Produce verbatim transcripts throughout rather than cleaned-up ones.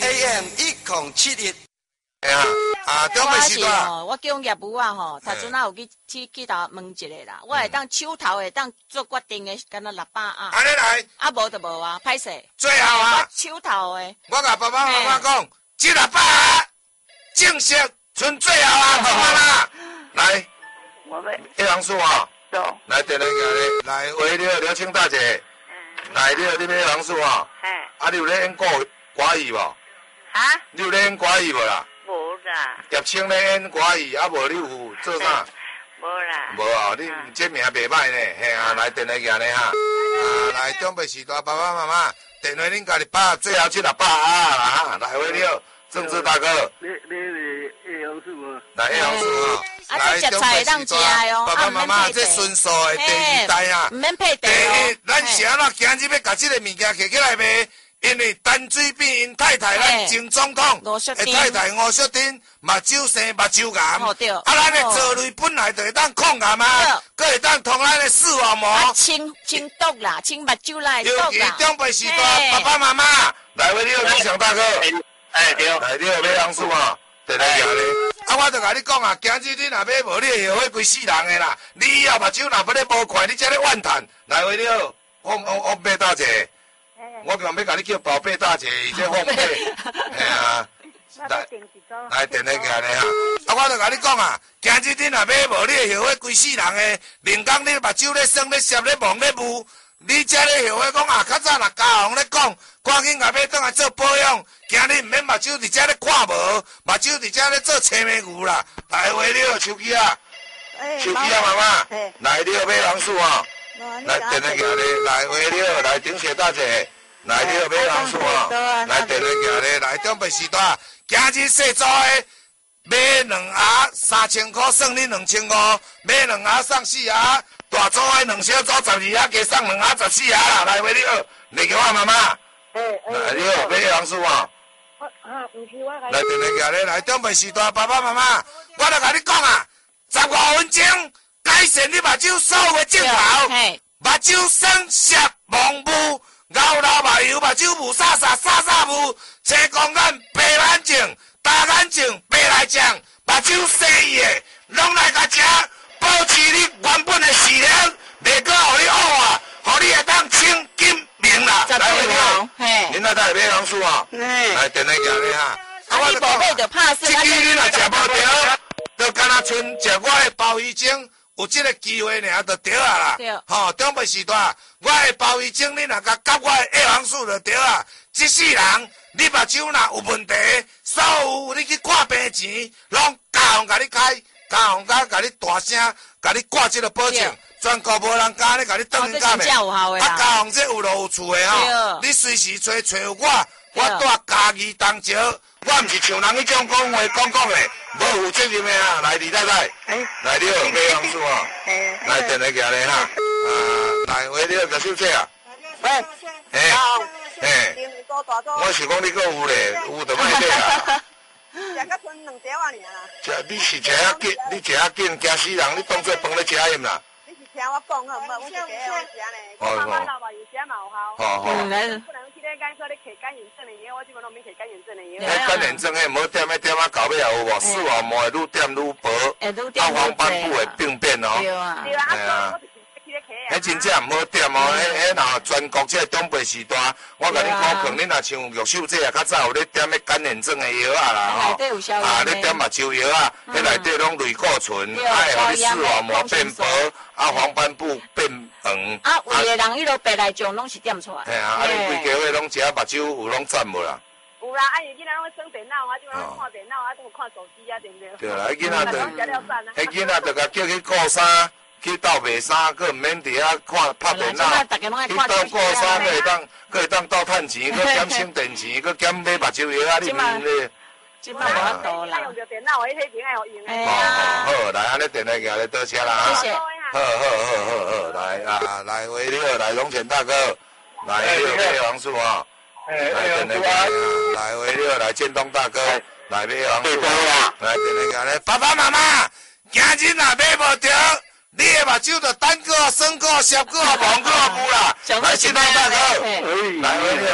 A M 一零七一。 哎呀，啊，中北时段。 我我叫业务啊吼，头阵啊有去去去头问一个啦，我会当手头会当做决定的，敢若六百啊。 安尼来。 啊无就无啊，歹势。 最后啊。 我手头的。 我甲爸爸妈妈讲，这六百啊，正式剩最后啊，爸爸啦。来。 我们。 一行数啊。 走。 来，电来个来，喂，你好，刘青大姐。来，你好，你咩行数啊？ 嘿。 啊，你有咧演国华语无？ 啊？ 你有咧演国语无啦？ 无啦。 叶青咧演国语，啊无你有做啥？ 无啦。 无啊，你这名袂歹呢，嘿啊，来电来个呢哈。啊，来中北时代爸爸妈妈，电话恁家己打，最后这六百啊啦哈，来喂你好，政治大哥。 你你你一行数啊？ 来一行数啊。 来中北时代爸爸妈妈，这顺数的第二代啊。 唔免配地哦。咱是安怎今日要甲这个物件摕起来卖？因为陈水扁因太太咱前总统，诶太太吴淑珍，目睭生目睭癌，啊咱的藻类本来就会当抗癌啊，佮会当通咱的视网膜， 清清毒啦，清目睭来毒啦。 尤其中北时代爸爸妈妈，来为你好，李强大哥， 哎对， 来你好，买杨树啊，对来行咧。啊，我就甲你讲啊，今日你若买无，你会后悔规世人的啦。你以后目睭若不咧无看，你才咧怨叹。来为你好，我我我买大姐。我讲要甲你叫宝贝大姐，伊这放屁，嘿啊，来来电来个咧哈，啊，我就甲你讲啊，今日你若买无，你会后悔规世人诶。连讲你目睭咧酸咧涩咧望咧雾，你才咧后悔讲啊，较早若家红咧讲，赶紧甲买倒来做保养，今日毋免目睭伫遮咧看无，目睭伫遮咧做青梅牛啦。来话你好，手机啊，手机啊，妈妈，来你好买杨树啊，来电来个咧，来话你好，来顶雪大姐。来，你要买红薯啊！来，电来行咧，来中北时代，今日细组的买两盒三千块，算你两千五；买两盒送四盒，大组的两小组十二盒，加送两盒十四盒啦！来，喂，你好，你叫我妈妈。来，你好，买红薯啊！ 啊，唔是我来。 来，电来行咧，来中北时代，爸爸妈妈，我来甲你讲啊，十五分钟改善你目睭所有的镜头，目睭酸涩蒙雾。牛老麻油目睭雾煞煞煞煞雾，青光眼白眼睛大眼睛白来酱，目睭生的拢来甲食，保持你原本的视力，袂阁互你恶啊，互你会当清金明啦。来位好，恁那带买红薯啊？来电来行咧哈。 啊，我无买就怕死。 这支你若食无着，就干那剩食我的鲍鱼精。有这个机会呢，就对啊啦。对。吼，中北时代，我的鲍鱼精，你若甲夹我的叶黄素就对啊。这世人，你目睭若有问题，所有你去看病钱，拢家行甲你开，家行甲甲你大声，甲你挂这个保证，全国无人敢咧甲你当人家的。啊，家行这有路有厝的吼，你随时找找我，我带家己当招。我毋是像人迄种讲话讲讲的，无负责任的啊！来，李太太，来你好，买红薯啊，来电来行咧哈，啊，来喂你好，叫小姐啊， 喂， 嘿，嘿，我是讲你个有咧，有就卖买啊。 食甲剩两条啊，尔啦。 食你是食遐紧，你食遐紧，惊死人！你当作饭咧食อิ่啦。 你是听我讲啊，唔係我自己我食咧。我媽媽老話要食嘛有效。 哦哦。 不能去咧講說你摕乾眼症的藥，我基本都免摕乾眼症的藥。 迄乾眼症迄，唔好點迄點啊，到尾有無？視網膜會愈點愈薄，啊黃斑部會病變哦。對啊。對啊。迄真正唔好点哦，迄迄若全国这中北时代，我甲你讲，可能若像玉秀这啊，较早有咧点迄干眼症的药啊啦吼，啊咧点目睭药啊，迄内底拢类固醇，爱互你视网膜变薄，啊黄斑部变黄。 啊，有的人迄落白内障拢是点出来。 嘿啊，啊你规家伙拢食目睭有拢占无啦？ 有啦，啊伊囡仔拢耍电脑啊，就拢看电脑啊，都看手机啊，对不对？ 对啦，迄囡仔就，迄囡仔就甲叫去顾衫。去倒卖衫，佮毋免伫遐看拍电脑。去倒顾衫，佮会当，佮会当倒趁钱，佮减省电钱，佮减买目睭药啊！你毋咧？ 即摆无法度啦。 用着电脑，迄迄边爱互用诶。 哦，好，来，安尼电来行咧，多谢啦哈。 谢谢。 好好好好好，来啊，来，喂，你好，来龙泉大哥，来，你好，买黄树啊。来电来行，来，喂，你好，来建东大哥，来买黄树啊。来电来行咧，爸爸妈妈，今日若买无着。你的目睭就单个、双个、小个、黄个、乌啦，来，建东大哥，来，喂，你好，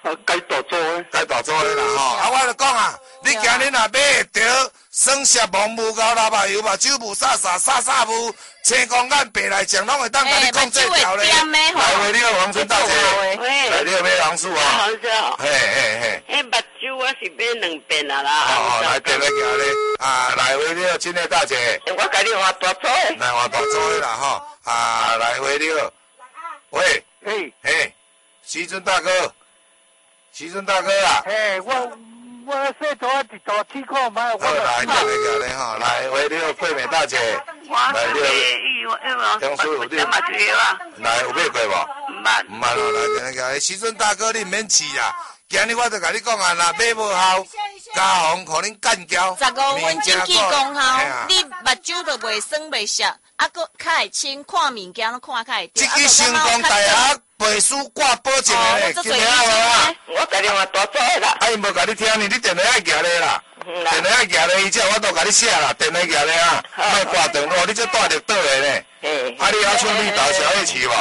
啊，该大做诶。 该大做的啦吼。啊，我就讲啊，你今日若买会着酸涩木木高老目油目酒木沙沙沙沙木青光眼白内障，拢会当甲你控制掉咧。来回你好，黄春大姐。 喂。 来，你要买红薯啊？ 红薯。 嘿嘿嘿。 迄目睭我是买两遍啊啦。 哦，来电来行咧。啊，来回你好，金丽大姐。 我甲你换大做诶。 来换大做的啦吼。啊，来回你好。喂。 嘿。 嘿。时阵大哥。时阵大哥啊。 嘿，我。我说做一做试看卖，我来，来来来吼，来，喂，你好，桂美大姐，来，你好，杨叔有你，来有买过无？ 唔捌， 唔捌咯，来，来来，时阵大哥你唔免试啦，今日我就甲你讲啊，若买无效，加红互恁干掉， 十五分钟去功效，你目睭都袂酸袂涩，啊，搁较会清，看物件拢看较会对。 这支成功大学背书挂保证的咧，记得啊？ 我打电话大做诶啦。 啊，伊无甲你听呢，你电话爱举咧啦，电话爱举咧，伊只我都甲你写啦，电话举咧啊，莫挂电话，你这带着倒的呢。啊，你要唱绿岛小夜曲无？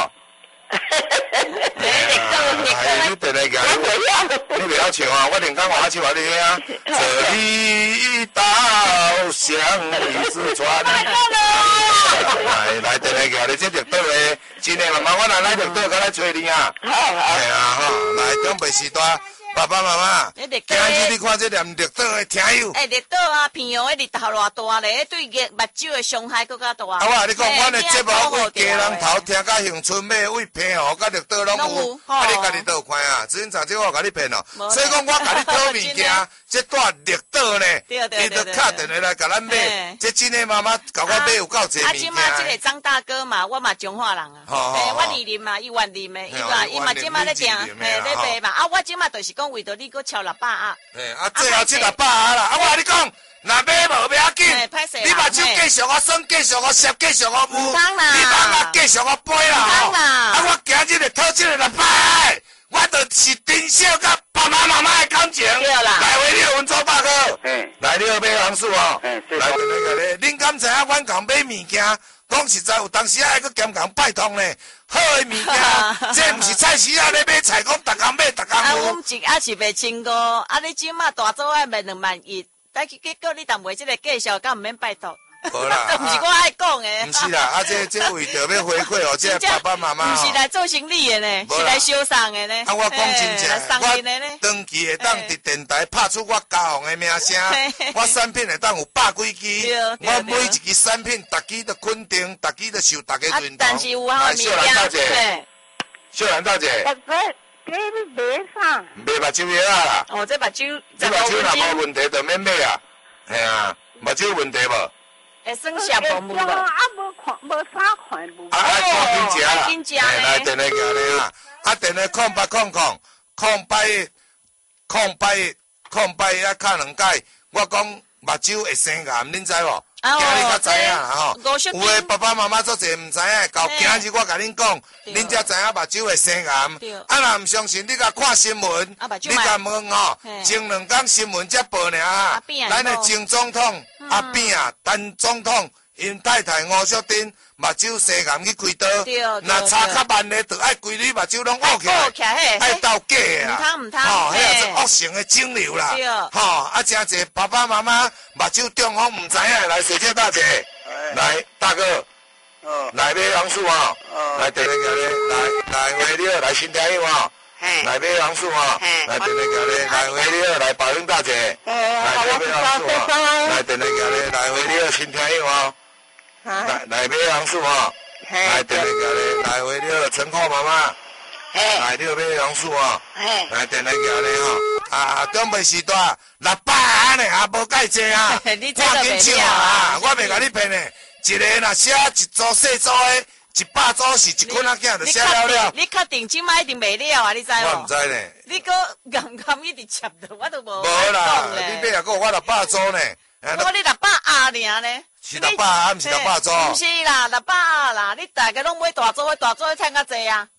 哎，你电话举咧，你袂晓唱啊？我连讲我唱互你听啊。这绿岛像一只船。来来，电话举咧，这绿岛的。真诶，妈妈，我来来绿岛，甲来找你啊！ 好好。 系啊，吼，来长辈时代，爸爸妈妈，今日你看这念绿岛的听友。 诶，绿岛啊，平阳迄日头偌大咧，对眼目睭的伤害更加大。 啊，我甲你讲，阮的节目为家人头听甲乡村尾，为平湖甲绿岛拢有。啊，你家己倒看啊？之前昨天我甲你骗哦，所以讲我甲你讨物件，这带绿岛呢，伊就敲电话来甲咱买。这真诶妈妈甲我买有够侪物件。啊， 即马这个张大哥嘛，我嘛彰化人啊。诶，我二林嘛，伊万林的，伊嘛伊嘛即马咧订，嘿咧卖嘛。啊，我即马就是讲为着你搁敲六百啊。 嘿，啊，最后七六百啊啦。啊，我甲你讲，若买无不要紧，你目睭继续我酸，继续我涩，继续我污，你当啊继续我背啦吼。啊，我今日就讨这个六百，我就是珍惜甲爸爸妈妈的感情。来回你温州大哥，来你要买红薯哦，来等那个咧，恁敢知影阮共买物件？讲实在，有当时还佫兼共拜托呢。好的物件，这毋是菜市仔咧买菜，讲逐工买逐工有。 啊，阮一也是卖千五，啊，你即马大组爱卖两万一，但结果你当卖即个介绍，敢毋免拜托。 无啦， 都毋是我爱讲的。 毋是啦，啊，这这为着要回馈哦，这爸爸妈妈。 毋是来做生意的呢，是来收送的呢。 啊，我讲真正，我长期会当伫电台拍出我家行的名声，我产品会当有百几支，我每一支产品，逐支都肯定，逐支都受大家认同。 但是有好物件。 秀兰大姐，秀兰大姐。 大哥，给你买啥？ 买目睭药啦。 哦，这目睭。 这目睭若无问题，就免买啊。系啊，目睭有问题无？ 会酸涩无无无？ 啊，无看，无啥款无。 啊，爱看紧食啦。 紧食来来，电话行咧啊！啊，电话空八空空空八一空八一空八一啊，敲两解。我讲目睭会生癌，恁知无？今日较知影啦吼。有诶爸爸妈妈做侪毋知影，到今日我甲恁讲，恁才知影目睭会生癌。啊，若毋相信，你甲看新闻，你甲问吼，前两天新闻才报尔啊。咱诶前总统阿扁啊，陈总统因太太吴淑珍目睭生癌去开刀，若查较慢咧，就爱规日目睭拢乌起来，爱斗假啊。 毋通毋通， 吼，迄个是恶性诶肿瘤啦。吼，啊，真侪爸爸妈妈目睭中风毋知影，来水姐大姐，来大哥，来买红薯啊，来电话行咧，来来回你好，来新听友啊。来买红薯啊！来电话行咧，来回你好，来保英大姐，来买红薯啊！来电话行咧，来回你好，新听友啊！来来买红薯啊！来电话行咧，来回你好，陈浩妈妈，来你要买红薯啊！来电话行咧吼，啊，长辈时代六百安尼也无介济啊！ 我紧唱啊！我袂甲你骗诶，一个若写一组细组诶。一百组是一捆仔囝就写了了。 你确定今摆一定卖了啊？你知无？ 我毋知呢。 你搁硬硬一直插着，我都无。 无啦，你买也搁我六百组呢。 我你六百啊尔呢？ 是六百啊，毋是六百组。 毋是啦，六百啊啦，你大家拢买大组的，大组的趁较济啊。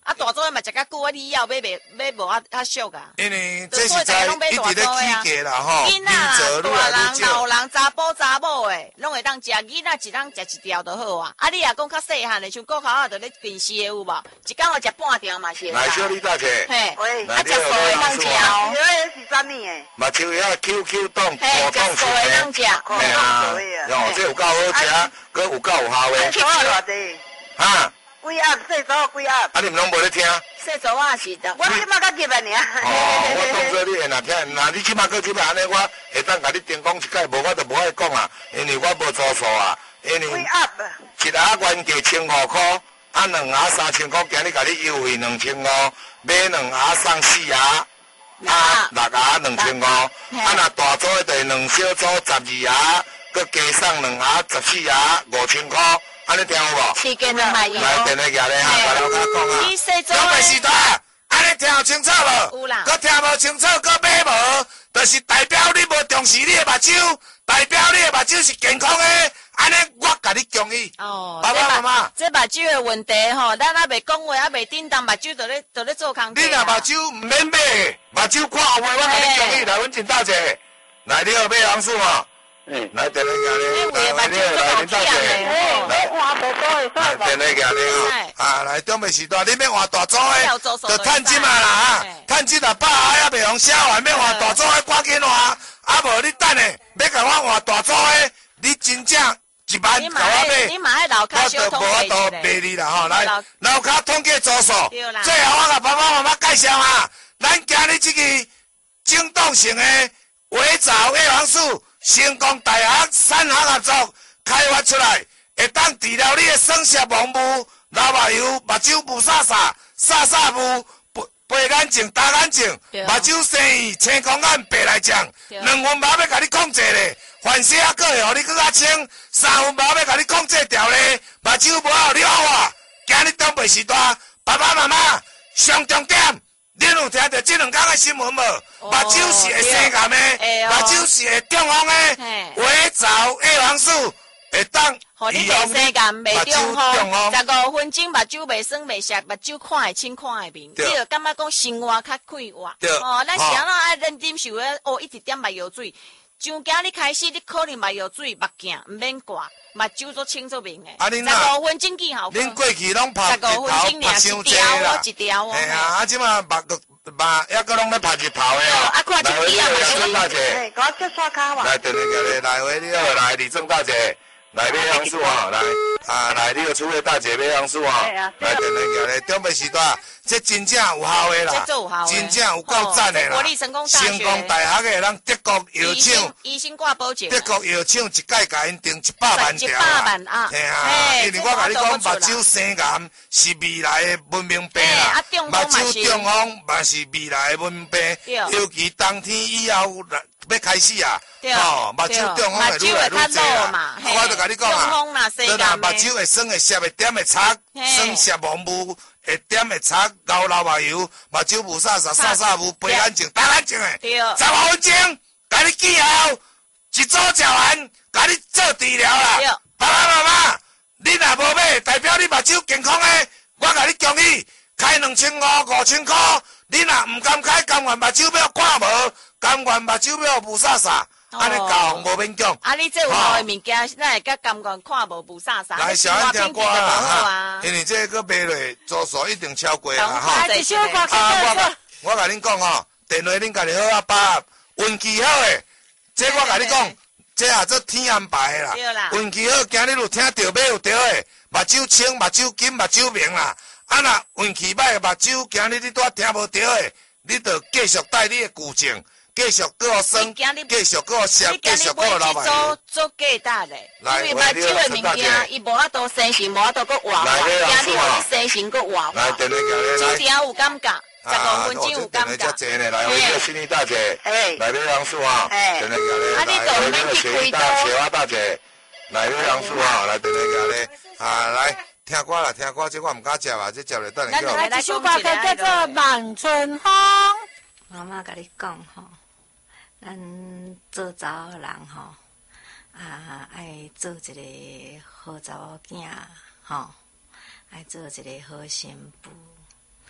啊，大做诶嘛食较久，啊，你要买袂买无啊啊俗啊。 因为这是在一直咧起价啦吼， 囡仔啦、大人、老人、查甫查某诶，拢会当食。囡仔一当食一条就好啊。啊，你若讲较细汉诶，像国口啊，就咧平时诶有无？一工我食半条嘛是。 来，小李大姐。 嘿， 喂， 啊，食素诶当食哦。 这是啥物诶？ 嘛就遐 Q Q 冻、果冻素诶当食。 嘿啊，哦，这有够好食，佮有够有效诶。 几盒偌济？ 哈？ 几盒？细组几盒？ 啊，你们拢无咧听？ 细组啊是的。 我即马较急啊尔。 哦，我当作你会若听，若你即马搁即摆安尼，我会当甲你叮讲一解，无我就无爱讲啊，因为我无做数啊，因为几盒？ 一盒原价千五块，啊两盒三千块，今日甲你优惠两千五，买两盒送四盒，啊六盒两千五，啊若大组的就两小组十二盒，搁加送两盒十四盒五千块。安尼听有无？ 四件两卖有。 来，电话举咧哈，甲老家讲啊。 你细组两倍时代，安尼听有清楚无？ 有啦。 佮听无清楚，佮买无，就是代表你无重视你的目睭，代表你的目睭是健康的。安尼我甲你建议。哦。爸爸妈妈。 这目睭的问题吼，咱还未讲话，还未叮当，目睭就咧就咧做工。 你若目睭唔免买，目睭看有话，我甲你建议来阮真大姐，来你好买红薯哦。嗯，来电话举咧，来来咧，来恁大姐，来换大组会使吧？电话举咧哦，啊来中美时代，你免换大组的，就趁钱嘛啦哈，趁钱若百下也袂用写完，免换大组的，赶紧换，啊无你等下要甲我换大组的，你真正一万甲我买， 你嘛爱老卡小统计我都卖你啦吼，来老卡统计组数，最后我甲爸爸妈妈介绍啊，咱今日这个精动性的围藻叶黄素。成功大学三行合作开发出来，会当治疗你的双色盲目、老目油、目睭雾煞煞、煞煞雾、白眼症、大眼症、目睭生意、青光眼、白内障，两分毛要甲你控制咧，反射还佫会互你佫较清，三分毛要甲你控制掉咧，目睭无好了化。今日东北时代，爸爸妈妈上重点。恁有听到这两天的新闻无？目睭是会生癌的，目睭是会中风的，围藻叶黄素会当互你袂生癌、袂中风，十五分钟目睭袂酸袂涩，目睭看会清看会明，你就感觉讲生活较快活。哦，咱是安怎爱认真受咧？哦，一直点目药水，从今日开始，你可能目药水目镜唔免挂。目睭做清做明诶，十五分钟记好。 恁过去拢拍日头拍伤济啦， 一条哦。 嘿啊，啊，即马目个目抑个拢咧拍日头诶哦。 啊，看一条嘛是。 大姐， 嘿，我接刷卡吧。 来，电话过来，来喂，你好，来李正大姐，来买杨树啊，来啊，来你个厝诶大姐买杨树啊，来电话过来，中北时代。这真正有效的啦，真正有够赞的啦！成功大学的人德国药厂， 医生挂保证， 德国药厂一届甲因订一百万条啊！嘿啊，因为我甲你讲，目睭生癌是未来的文明病啦，目睭中风嘛是未来的文明病，尤其冬天以后要开始啊，哦，目睭中风会愈来愈多啦。我就甲你讲啊，对啦，目睭会酸会涩会点会擦，酸涩盲目。会点会擦，老老目油，目睭雾煞煞，煞煞雾，白眼睛，大眼睛诶，十五分钟，甲你记好，一组食完，甲你做治疗啦。爸爸妈妈，你若无买，代表你目睭健康诶，我甲你建议，开两千五、五千块，你若唔甘开，甘愿目睭要看无，甘愿目睭要雾煞煞。安尼教无免讲。 啊，你这有好的物件，咱会甲甘愿看无雾煞煞。 来，小安听歌啦哈，因为这个卖落租数一定超过啦哈。 一小歌， 我我甲恁讲吼，电话恁家己好啊，爸，运气好诶，这我甲你讲，这也做天安排啦。运气好，今日有听到买有着诶，目睭青、目睭金、目睭明啦。啊若运气歹，目睭今日你拄听无着诶，你着继续带你诶旧症。继续搁我生，继续搁我摄，继续搁我老板。 做做价值嘞，因为目睭的物件，伊无法度生成，无法度搁活化，今日互你生成搁活化。 来，电话过来， 一条有感觉，十五分钟有感觉。 来，我这个心理大姐，来买杨树啊，电话过来，来，我这个雪大雪花大姐，来买杨树啊，来电话过来，啊，来听歌啦，听歌，这我唔敢接啊，这接来等下叫。 来，首歌叫做《望春风》。 妈妈甲你讲吼。咱做查某人吼，啊，爱做一个好查某囝，吼，爱做一个好媳妇，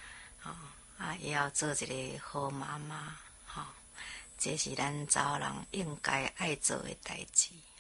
吼、哦、啊，也要做一个好妈妈，吼、哦，这是咱查某人应该爱做的代志。